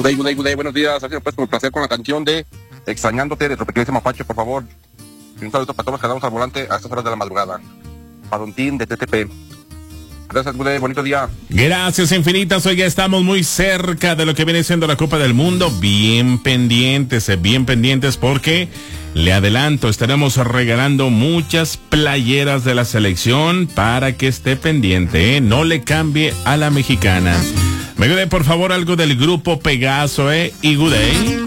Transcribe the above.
Good day, buenos días. Así pues, con placer con la canción de Extrañándote de Tropiquilice Mapache, por favor. Y un saludo para todos los que andamos al volante a estas horas de la madrugada. Para Don Tim de TTP. Gracias, Good day, bonito día. Gracias infinitas. Hoy ya estamos muy cerca de lo que viene siendo la Copa del Mundo. Bien pendientes porque le adelanto, estaremos regalando muchas playeras de la selección para que esté pendiente, no le cambie a la mexicana. Me dé por favor algo del grupo Pegaso, y Good day.